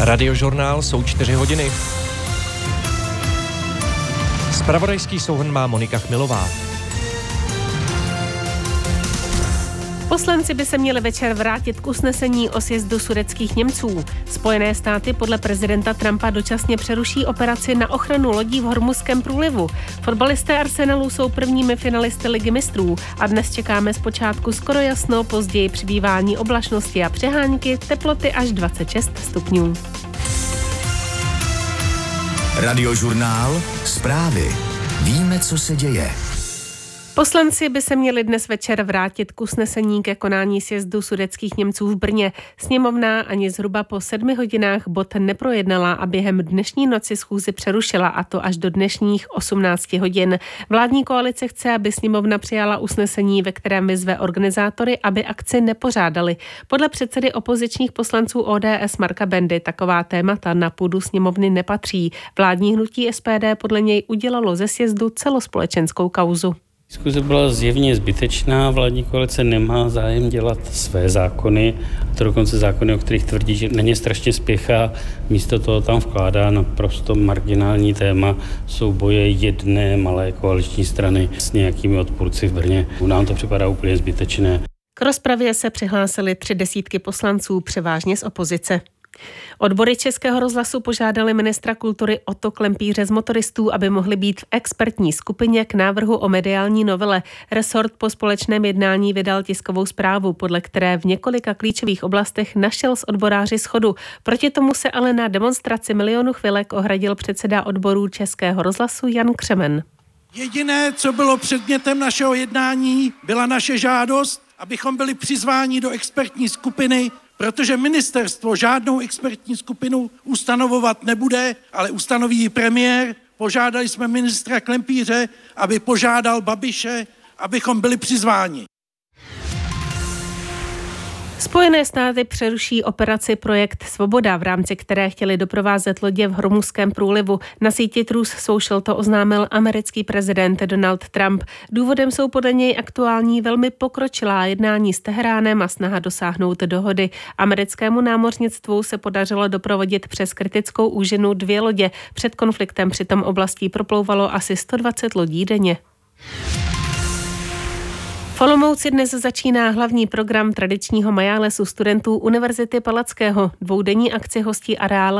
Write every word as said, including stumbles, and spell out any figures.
Radiožurnál jsou čtyři hodiny. Zpravodajský souhrn má Monika Chmilová. Poslanci by se měli večer vrátit k usnesení o sjezdu sudetských Němců. Spojené státy podle prezidenta Trumpa dočasně přeruší operaci na ochranu lodí v Hormuzském průlivu. Fotbalisté Arsenalu jsou prvními finalisty Ligy mistrů a dnes čekáme zpočátku skoro jasno, později přibývání oblačnosti a přehánky, teploty až dvacet šest stupňů. Radiožurnál, zprávy. Víme, co se děje. Poslanci by se měli dnes večer vrátit k usnesení ke konání sjezdu sudetských Němců v Brně. Sněmovna ani zhruba po sedmi hodinách bod neprojednala a během dnešní noci schůzi přerušila, a to až do dnešních osmnácti hodin. Vládní koalice chce, aby sněmovna přijala usnesení, ve kterém vyzve organizátory, aby akci nepořádali. Podle předsedy opozičních poslanců O D S Marka Bendy taková témata na půdu sněmovny nepatří. Vládní hnutí S P D podle něj udělalo ze sjezdu celospolečenskou kauzu. Diskuze byla zjevně zbytečná, vládní koalice nemá zájem dělat své zákony, a to dokonce zákony, o kterých tvrdí, že na ně strašně spěchá, místo toho tam vkládá naprosto marginální téma souboje jedné malé koaliční strany s nějakými odpůrci v Brně. Nám to připadá úplně zbytečné. K rozpravě se přihlásili tři desítky poslanců, převážně z opozice. Odbory Českého rozhlasu požádali ministra kultury Otto Klempíře z motoristů, aby mohli být v expertní skupině k návrhu o mediální novele. Resort po společném jednání vydal tiskovou zprávu, podle které v několika klíčových oblastech našel s odboráři shodu. Proti tomu se ale na demonstraci Milionu chvilek ohradil předseda odborů Českého rozhlasu Jan Křemen. Jediné, co bylo předmětem našeho jednání, byla naše žádost, abychom byli přizváni do expertní skupiny, protože ministerstvo žádnou expertní skupinu ustanovovat nebude, ale ustanoví ji premiér. Požádali jsme ministra Klempíře, aby požádal Babiše, abychom byli přizváni. Spojené státy přeruší operaci Projekt Svoboda, v rámci které chtěli doprovázet lodě v Hormuzském průlivu. Na síti Truth Social to oznámil americký prezident Donald Trump. Důvodem jsou podle něj aktuální velmi pokročilá jednání s Teheránem a snaha dosáhnout dohody. Americkému námořnictvu se podařilo doprovodit přes kritickou úžinu dvě lodě. Před konfliktem přitom oblastí proplouvalo asi sto dvacet lodí denně. V Olomouci dnes začíná hlavní program tradičního majálesu studentů Univerzity Palackého. Dvoudenní akci hostí areál